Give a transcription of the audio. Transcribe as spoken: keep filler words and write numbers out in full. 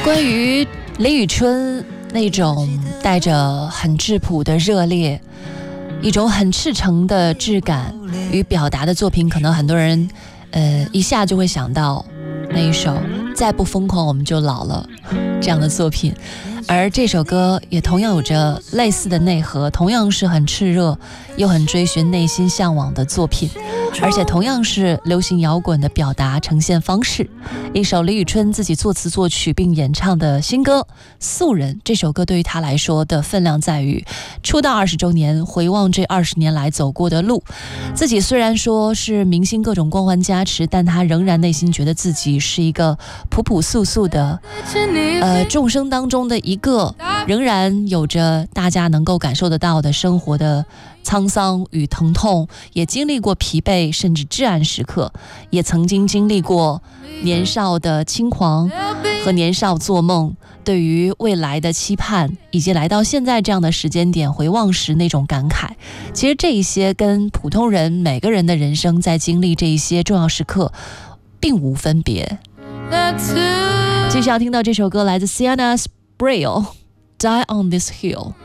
关于李宇春那种带着很质朴的热烈，一种很赤诚的质感与表达的作品，可能很多人呃一下就会想到那一首再不疯狂我们就老了这样的作品。而这首歌也同样有着类似的内核，同样是很炽热又很追寻内心向往的作品，而且同样是流行摇滚的表达呈现方式。一首李宇春自己作词作曲并演唱的新歌《素人》，这首歌对于她来说的分量在于出道二十周年，回望这二十年来走过的路。自己虽然说是明星各种光环加持，但她仍然内心觉得自己是一个朴朴素素的呃众生当中的一个，仍然有着大家能够感受得到的生活的沧桑与疼痛，也经历过疲惫甚至至暗时刻，也曾经经历过年少的轻狂和年少做梦，对于未来的期盼，以及来到现在这样的时间点回望时那种感慨。其实这一些跟普通人每个人的人生在经历这一些重要时刻并无分别。接下来听到这首歌来自 Sienna Sprayl Die on this hill。